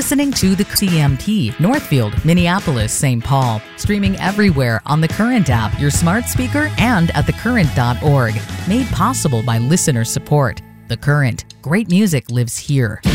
listening to the CMT, Northfield, Minneapolis, St. Paul. Streaming everywhere on the Current app, your smart speaker, and at thecurrent.org. Made possible by listener support. The Current. Great music lives here.